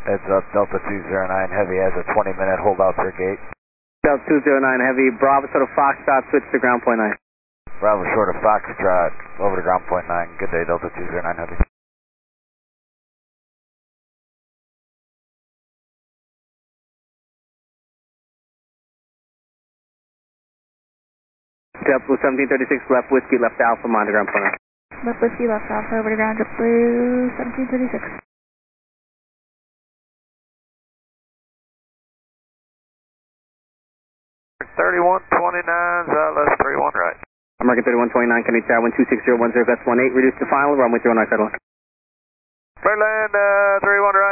Heads up, Delta 209 Heavy has a 20-minute holdout for gate. Delta 209 Heavy, Bravo sort of Foxtrot, switch to ground point 9. Bravo short of Foxtrot, over to ground point 9. Good day, Delta 209 Heavy. JetBlue 1736, left whiskey, left alpha, monitor ground point 9. Left whiskey, left alpha, over to ground, JetBlue 1736. 3129's left 31 right. American 3129, can you tower 126.010, that's 18, reduce to final, runway 31 right, settle. Birdland, 31 right.